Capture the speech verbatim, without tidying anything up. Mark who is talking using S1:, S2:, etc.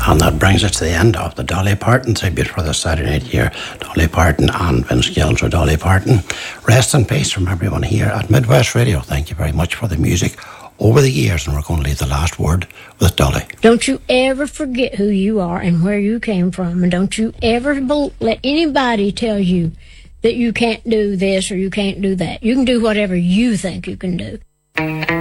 S1: And that brings us to the end of the Dolly Parton tribute for the Saturday night here. Dolly Parton and Vince Gills or Dolly Parton. Rest in peace from everyone here at Midwest Radio. Thank you very much for the music over the years, and we're going to leave the last word with Dolly.
S2: Don't you ever forget who you are and where you came from, and don't you ever be- let anybody tell you that you can't do this or you can't do that. You can do whatever you think you can do.